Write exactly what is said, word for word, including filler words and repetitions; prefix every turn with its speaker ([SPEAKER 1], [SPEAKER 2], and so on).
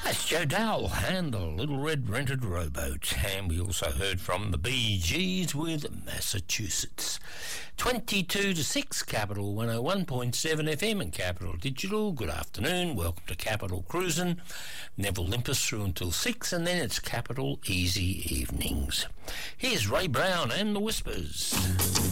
[SPEAKER 1] That's Joe Dowell and the Little Red Rented Rowboat. And we also heard from the Bee Gees with Massachusetts. twenty-two to six, Capital one oh one point seven F M and Capital Digital. Good afternoon. Welcome to Capital Cruisin'. Neville Limpus through until six, and then it's Capital Easy Evenings. Here's Ray Brown and the Whispers.